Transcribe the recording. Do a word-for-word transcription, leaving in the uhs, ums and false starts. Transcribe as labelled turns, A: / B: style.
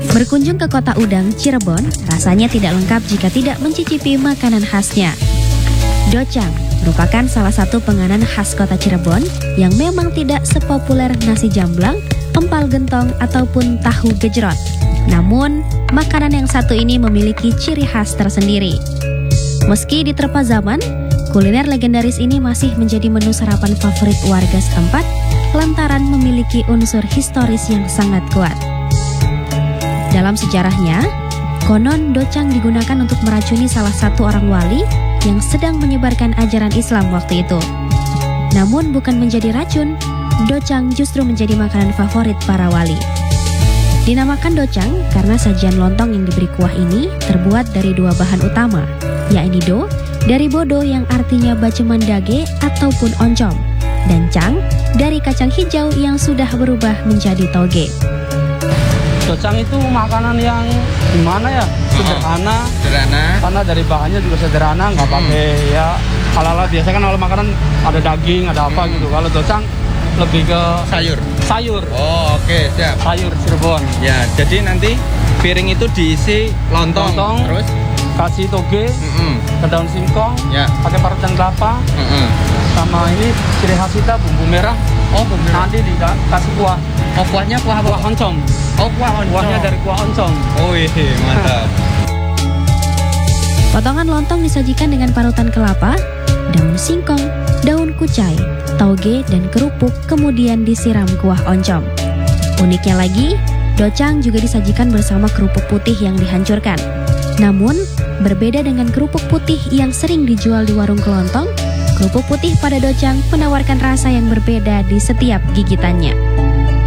A: Berkunjung ke kota udang, Cirebon, rasanya tidak lengkap jika tidak mencicipi makanan khasnya. Docang merupakan salah satu penganan khas kota Cirebon yang memang tidak sepopuler nasi jamblang, empal gentong, ataupun tahu gejrot. Namun, makanan yang satu ini memiliki ciri khas tersendiri. Meski diterpa zaman, kuliner legendaris ini masih menjadi menu sarapan favorit warga setempat lantaran memiliki unsur historis yang sangat kuat. Dalam sejarahnya, konon docang digunakan untuk meracuni salah satu orang wali yang sedang menyebarkan ajaran Islam waktu itu. Namun bukan menjadi racun, docang justru menjadi makanan favorit para wali. Dinamakan docang karena sajian lontong yang diberi kuah ini terbuat dari dua bahan utama, yakni do dari bodo yang artinya baceman dage ataupun oncom, dan cang dari kacang hijau yang sudah berubah menjadi toge.
B: Docang itu makanan yang gimana ya, sederhana,
C: sederhana.
B: Karena dari bahannya juga sederhana, nggak pakai ya ala-ala biasa kan. Kalau makanan ada daging, ada apa hmm. gitu. Kalau docang lebih ke
C: sayur.
B: Sayur.
C: Oh, oke, okay, siap.
B: Sayur Cirebon.
C: Ya, jadi nanti piring itu diisi lontong,
B: lontong
C: terus
B: kasih toge, mm -mm. ke daun singkong,
C: ya.
B: pakai parutan kelapa,
C: mm -mm.
B: sama ini ciri khas kita bumbu merah.
C: Oh, bumbu merah.
B: Nanti dikasih kuah.
C: Oh, kuahnya kuah apa?
B: Kuah oncom.
C: Oh, kuah oncom.
B: Kuahnya dari kuah oncom.
C: Oh, iya, mantap.
A: Potongan lontong disajikan dengan parutan kelapa, daun singkong, daun kucai, toge, dan kerupuk, kemudian disiram kuah oncom. Uniknya lagi, docang juga disajikan bersama kerupuk putih yang dihancurkan. Namun, berbeda dengan kerupuk putih yang sering dijual di warung kelontong, kerupuk putih pada docang menawarkan rasa yang berbeda di setiap gigitannya.